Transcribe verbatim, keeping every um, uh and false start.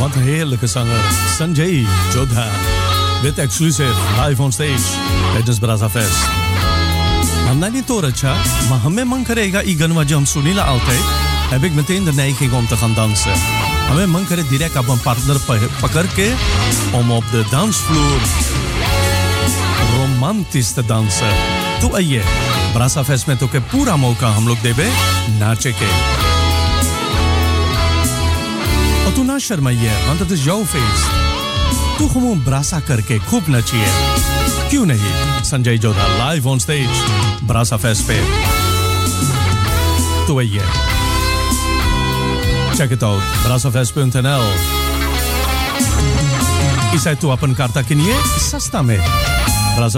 Wat een heerlijke zanger Sanjay Jodha. With exclusive live on stage Legends Braza Fest. Hamna niet Toracha, maar hame man krijga igan wat je hem sunila altijd, heb ik meteen de neiging om te gaan dansen. Hame man krijgt direct op een partner pakkerke om op de dansvloer romantisch te dansen. तो आइए ब्रासा fest में तो के पूरा मौका हम लोग देवे नाचे के और तू ना शर्माइए want het is jouw feest तू gewoon ब्रासा करके खूब नचिए क्यों नहीं Sanjay Jodha live on stage ब्रासा fest पे तो आइए check it out brasa fest dot n l इसे तू अपन कारता किनिए सस्ता में